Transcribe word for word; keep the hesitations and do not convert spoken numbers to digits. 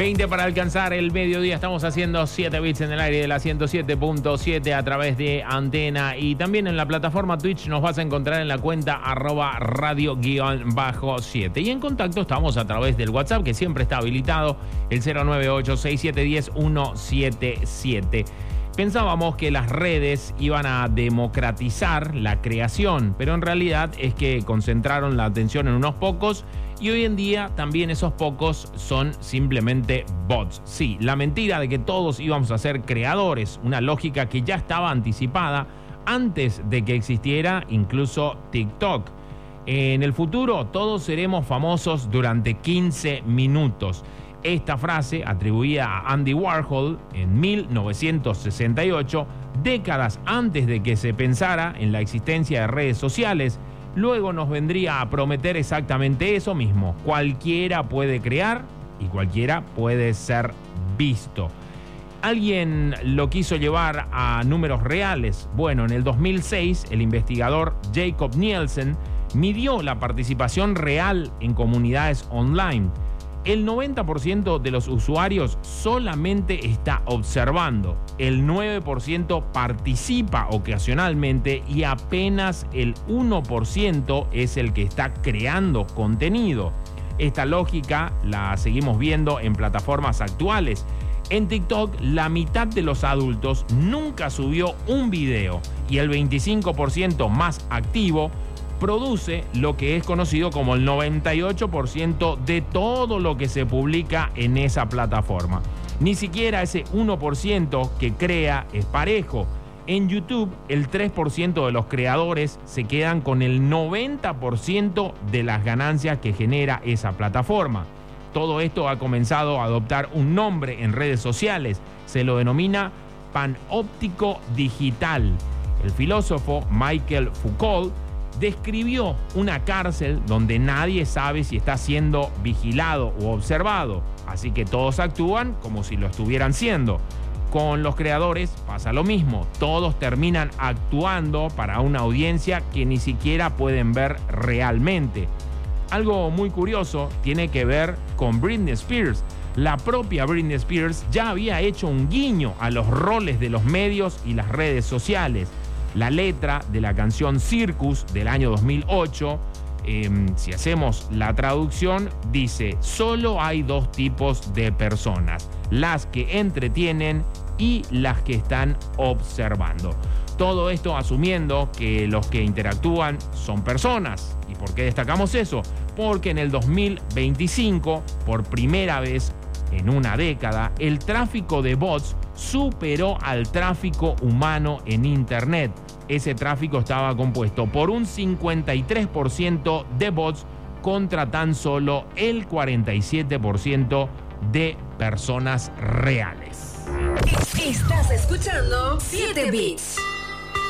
veinte para alcanzar el mediodía. Estamos haciendo siete bits en el aire de la ciento siete punto siete a través de Antena. Y también en la plataforma Twitch nos vas a encontrar en la cuenta arroba radio guión bajo siete. Y en contacto estamos a través del WhatsApp, que siempre está habilitado, el cero nueve ocho seis siete uno cero uno siete siete. Pensábamos que las redes iban a democratizar la creación, pero en realidad es que concentraron la atención en unos pocos y hoy en día también esos pocos son simplemente bots. Sí, la mentira de que todos íbamos a ser creadores, una lógica que ya estaba anticipada antes de que existiera incluso TikTok. En el futuro todos seremos famosos durante quince minutos. Esta frase, atribuida a Andy Warhol en mil novecientos sesenta y ocho, décadas antes de que se pensara en la existencia de redes sociales, luego nos vendría a prometer exactamente eso mismo. Cualquiera puede crear y cualquiera puede ser visto. ¿Alguien lo quiso llevar a números reales? Bueno, en el dos mil seis, el investigador Jacob Nielsen midió la participación real en comunidades online. El noventa por ciento de los usuarios solamente está observando, el nueve por ciento participa ocasionalmente y apenas el uno por ciento es el que está creando contenido. Esta lógica la seguimos viendo en plataformas actuales. En TikTok, la mitad de los adultos nunca subió un video y el veinticinco por ciento más activo produce lo que es conocido como el noventa y ocho por ciento de todo lo que se publica en esa plataforma. Ni siquiera ese uno por ciento que crea es parejo. En YouTube, el tres por ciento de los creadores se quedan con el noventa por ciento de las ganancias que genera esa plataforma. Todo esto ha comenzado a adoptar un nombre en redes sociales. Se lo denomina panóptico digital. El filósofo Michael Foucault describió una cárcel donde nadie sabe si está siendo vigilado o observado, así que todos actúan como si lo estuvieran siendo. Con los creadores pasa lo mismo, todos terminan actuando para una audiencia que ni siquiera pueden ver realmente. Algo muy curioso tiene que ver con Britney Spears. La propia Britney Spears ya había hecho un guiño a los roles de los medios y las redes sociales. La letra de la canción Circus del año dos mil ocho, eh, si hacemos la traducción, dice: solo hay dos tipos de personas, las que entretienen y las que están observando. Todo esto asumiendo que los que interactúan son personas. ¿Y por qué destacamos eso? Porque en el dos mil veinticinco, por primera vez en una década, el tráfico de bots superó al tráfico humano en Internet. Ese tráfico estaba compuesto por un cincuenta y tres por ciento de bots contra tan solo el cuarenta y siete por ciento de personas reales. Estás escuchando siete bits.